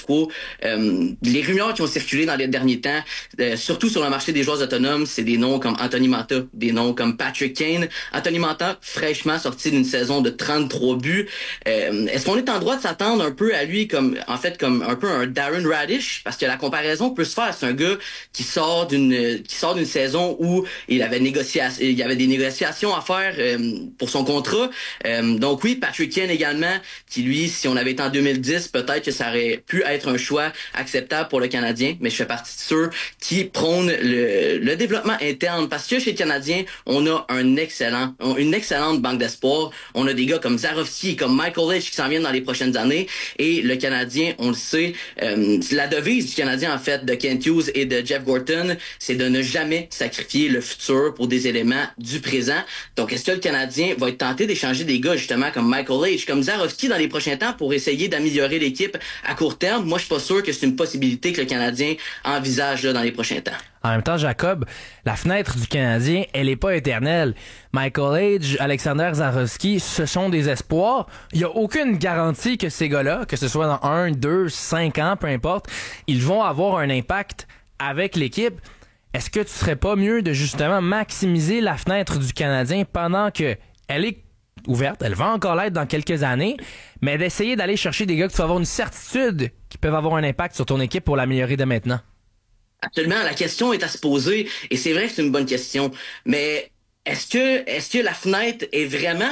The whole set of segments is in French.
pro. Les rumeurs qui ont circulé dans les derniers temps, surtout sur le marché des joueurs autonomes, c'est des noms comme Anthony Manta, des noms comme Patrick Kane. Anthony Manta, fraîchement sorti d'une saison de 33 buts. Est-ce qu'on est en droit de s'attendre un peu à lui comme un peu un Darren Radish? Parce que la comparaison peut se faire. C'est un gars qui sort d'une saison où il y avait des négociations à faire pour son contrat. Donc oui, Patrick Kane également, qui lui, si on avait été en 2010, peut-être que ça aurait pu être un choix acceptable pour le Canadien, mais je fais partie de ceux qui prônent le développement interne, parce que chez le Canadien, on a une excellente banque d'espoir. On a des gars comme Zarovski, comme Michael Leitch qui s'en viennent dans les prochaines années, et le Canadien, on le sait, la devise du Canadien, en fait, de Kent Hughes et de Jeff Gorton, c'est de ne jamais sacrifier le futur pour des éléments du présent. Donc, est-ce que le Canadien va être tenté d'échanger des gars, justement, comme Michael Leitch, comme Zarovski dans les prochains temps pour essayer d'améliorer l'équipe à court terme? Moi, je suis pas sûr que c'est une possibilité que le Canadien envisage là, dans les prochains temps. En même temps, Jacob, la fenêtre du Canadien, elle est pas éternelle. Michael Leitch, Alexander Zarovski, ce sont des espoirs. Il y a aucune garantie que ces gars-là, que ce soit dans 1, 2, 5 ans, peu importe, ils vont avoir un impact avec l'équipe. Est-ce que tu serais pas mieux de justement maximiser la fenêtre du Canadien pendant que elle est ouverte, elle va encore l'être dans quelques années, mais d'essayer d'aller chercher des gars que tu vas avoir une certitude qui peuvent avoir un impact sur ton équipe pour l'améliorer dès maintenant? Absolument, la question est à se poser, et c'est vrai que c'est une bonne question, mais est-ce que la fenêtre est vraiment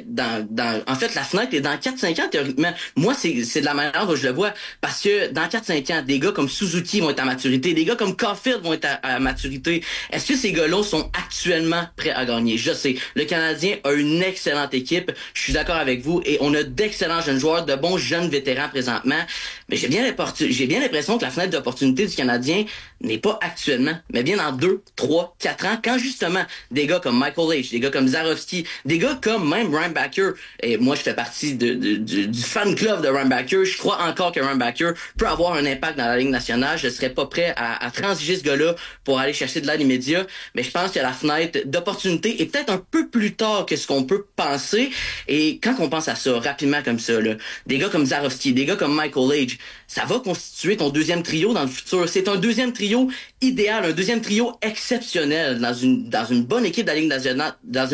en fait, la fenêtre est dans 4-5 ans, théoriquement. Moi, c'est de la manière dont je le vois. Parce que dans 4-5 ans, des gars comme Suzuki vont être à maturité, des gars comme Caulfield vont être à maturité. Est-ce que ces gars-là sont actuellement prêts à gagner? Je sais. Le Canadien a une excellente équipe. Je suis d'accord avec vous. Et on a d'excellents jeunes joueurs, de bons jeunes vétérans présentement. Mais j'ai bien l'impression que la fenêtre d'opportunité du Canadien n'est pas actuellement, mais bien dans 2, 3, 4 ans, quand justement des gars comme Michael Leitch, des gars comme Zarovski, des gars comme même Ryan Backer, et moi je fais partie du fan club de Ryan Backer, je crois encore que Ryan Backer peut avoir un impact dans la Ligue nationale, je serais pas prêt à transiger ce gars-là pour aller chercher de l'aide immédiat, mais je pense que la fenêtre d'opportunité est peut-être un peu plus tard que ce qu'on peut penser, et quand on pense à ça, rapidement comme ça, là, des gars comme Zarovski, des gars comme Michael Leitch, ça va constituer ton deuxième trio dans le futur. C'est un deuxième trio idéal, un deuxième trio exceptionnel dans une bonne équipe de la Ligue nationale, dans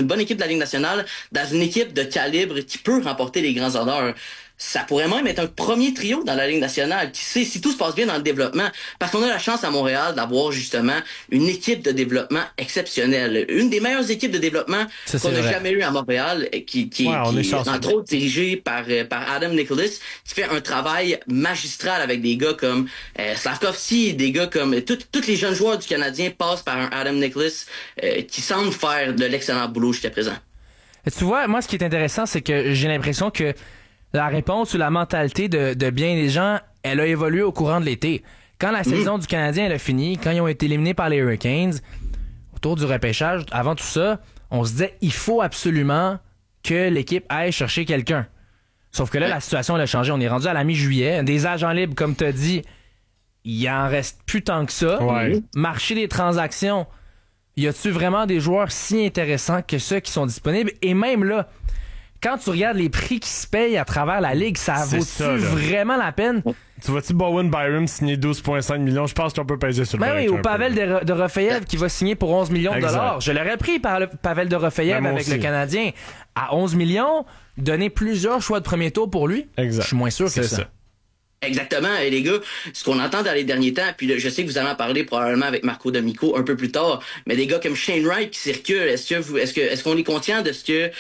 une équipe de calibre qui peut remporter les grands honneurs. Ça pourrait même être un premier trio dans la Ligue nationale. Qui sait, si tout se passe bien dans le développement, parce qu'on a la chance à Montréal d'avoir justement une équipe de développement exceptionnelle. Une des meilleures équipes de développement qu'on n'a jamais eu à Montréal, qui est entre autres dirigée par Adam Nicholas, qui fait un travail magistral avec des gars comme Slavkovski, des gars comme tous les jeunes joueurs du Canadien passent par un Adam Nicholas qui semble faire de l'excellent boulot jusqu'à présent. Et tu vois, moi ce qui est intéressant, c'est que j'ai l'impression que la réponse ou la mentalité de bien des gens, elle a évolué au courant de l'été. Quand la saison du Canadien elle a fini, quand ils ont été éliminés par les Hurricanes, autour du repêchage, avant tout ça, on se disait il faut absolument que l'équipe aille chercher quelqu'un. Sauf que là, la situation elle a changé. On est rendu à la mi-juillet. Des agents libres, comme tu as dit, il en reste plus tant que ça. Ouais. Marché des transactions, y a-tu vraiment des joueurs si intéressants que ceux qui sont disponibles? Et même là, quand tu regardes les prix qui se payent à travers la Ligue, ça vaut-tu vraiment la peine? Tu vois-tu Bowen Byram signer 12,5 millions? Je pense qu'on peut peser sur le Ben oui, ou Pavel de Refeyev qui va signer pour 11 millions de dollars. Je l'aurais pris par Pavel de Refeyev avec le Canadien. À 11 millions, donner plusieurs choix de premier tour pour lui, je suis moins sûr que ça. Exactement, et les gars, ce qu'on entend dans les derniers temps, puis là, je sais que vous allez en parler probablement avec Marco D'Amico un peu plus tard, mais des gars comme Shane Wright qui circulent, est-ce qu'on est conscient de ce que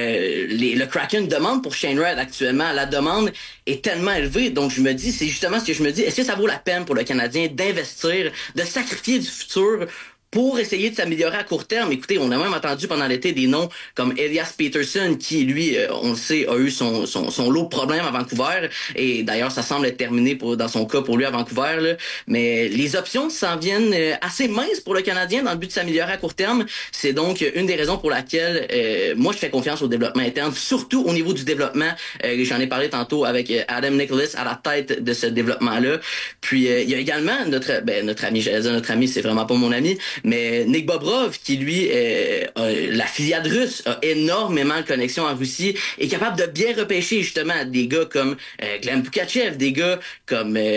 le Kraken demande pour Shane Wright actuellement? La demande est tellement élevée, donc je me dis, c'est justement ce que je me dis, est-ce que ça vaut la peine pour le Canadien d'investir, de sacrifier du futur pour essayer de s'améliorer à court terme? Écoutez, on a même entendu pendant l'été des noms comme Elias Peterson, qui, lui, on le sait, a eu son lot de problèmes à Vancouver. Et d'ailleurs, ça semble être terminé dans son cas pour lui à Vancouver, là. Mais les options s'en viennent assez minces pour le Canadien dans le but de s'améliorer à court terme. C'est donc une des raisons pour laquelle moi, je fais confiance au développement interne, surtout au niveau du développement. J'en ai parlé tantôt avec Adam Nicholas à la tête de ce développement-là. Puis, il y a également notre ami, c'est vraiment pas mon ami, mais Nick Bobrov, qui lui, la filiale russe, a énormément de connexions en Russie, est capable de bien repêcher justement des gars comme Glenn Pukachev, des gars comme